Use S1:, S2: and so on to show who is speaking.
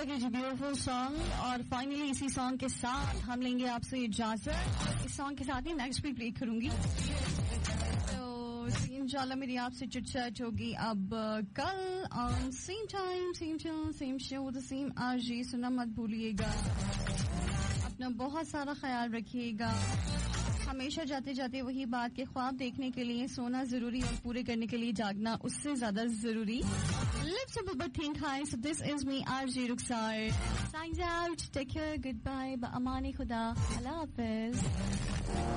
S1: Package beautiful song और finally इसी song के साथ हम लेंगे आपसे इजाजत। इस सॉन्ग के साथ ही नेक्स्ट भी प्ले करूंगी, तो इंशाल्लाह मेरी आपसे चिट-चैट होगी अब कल on same time same channel same show the same RJ. सुनना मत भूलिएगा, अपना बहुत सारा ख्याल रखिएगा। हमेशा जाते जाते वही बात के ख्वाब देखने के लिए सोना जरूरी और पूरे करने के लिए जागना उससे ज्यादा जरूरी। Live simple but think high. So this is me, RJ Rukhsar. Signs out. Take care. Goodbye. Ba amani khuda. Allah Hafiz.